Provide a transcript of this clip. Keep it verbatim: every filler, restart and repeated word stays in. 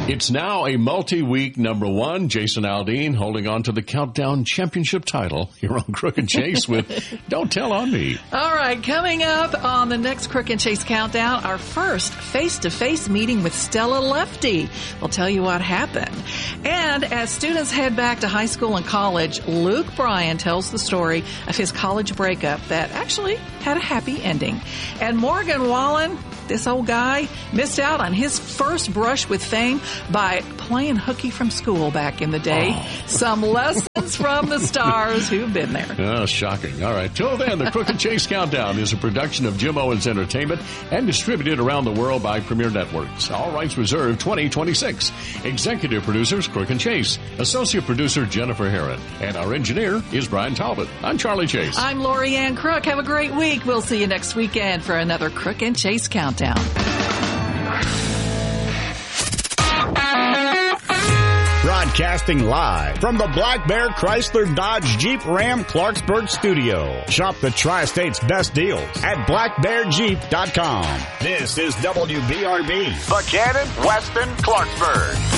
It's now a multi-week number one. Jason Aldean holding on to the Countdown Championship title here on Crook and Chase with Don't Tell on Me. All right, coming up on the next Crook and Chase Countdown, our first face-to-face meeting with Stella Lefty. We'll tell you what happened. And as students head back to high school and college, Luke Bryan tells the story of his college breakup that actually had a happy ending. And Morgan Wallen, this old guy, missed out on his first brush with fame by playing hooky from school back in the day. Oh. Some lessons from the stars who've been there. Oh, shocking. All right. Till then, the Crook and Chase Countdown is a production of Jim Owens Entertainment and distributed around the world by Premier Networks. All rights reserved twenty twenty-six. Executive producers, Crook and Chase. Associate producer, Jennifer Herron. And our engineer is Brian Talbot. I'm Charlie Chase. I'm Lori Ann Crook. Have a great week. We'll see you next weekend for another Crook and Chase Countdown. Broadcasting live from the Black Bear Chrysler Dodge Jeep Ram Clarksburg studio. Shop the Tri-State's best deals at black bear jeep dot com. This is W B R B, Buchanan, Weston, Clarksburg.